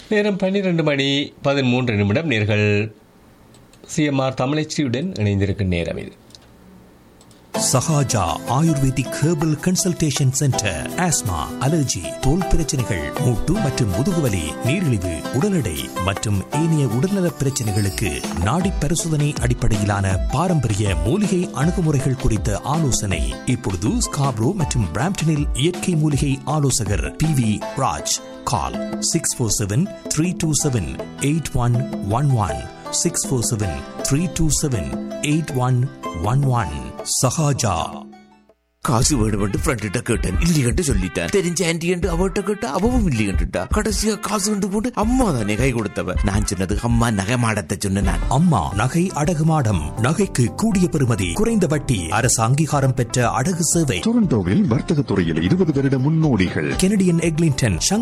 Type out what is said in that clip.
நேரம் 12 மணி 13 நிமிடம். நேர்கள் சிஎம்ஆர் தமிழச்சியுடன் இணைந்திருக்கும் நேரம் இது. Sahaja ayurvedic herbal consultation centre. Asthma, allergy, தோல் பிரச்சனைகள், மூட்டு மற்றும் முதுகுவலி, நீரிழிவு, உடல் எடை மற்றும் ஏனைய உடல்நல பிரச்சனைகளுக்கு நாடி பரிசோதனை அடிப்படையிலான பாரம்பரிய மூலிகை அணுகுமுறைகள் குறித்த ஆலோசனை. இப்பொழுது ஸ்காப்ரோ மற்றும் பிராம்டனில் இயற்கை மூலிகை ஆலோசகர் PV ராஜ். கால் 647-327-8111 647-327-8111. சஹாஜா. காசு வேணுமென்று ஃப்ரெண்ட்ட கேட்டேன், இல்லையென்று சொல்லிட்டேன். தெரிஞ்ச ஆன்டி என்று அவட்ட கேட்டா அவவும் இல்லையென்றுட்டா. கடைசியா காசு கொண்டு போட்டு அம்மா தானே கை கொடுத்தவ. நான் சொன்னது அம்மா நகை மாடத்தை சொன்னேன். அம்மா நகை அடகு மாடம். நகைக்கு கூடிய பெறுமதி, குறைந்த வட்டி, அரசு அங்கீகாரம் பெற்ற அடகு சேவை. டொரண்டோவில் வர்த்தக துறையில் 20 வருட முன்னோடிகள். Canadian Eglinton,